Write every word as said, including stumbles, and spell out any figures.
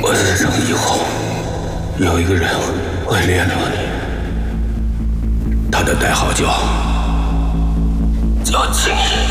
我死生以后，有一个人会联络你，他的代号叫叫青衣。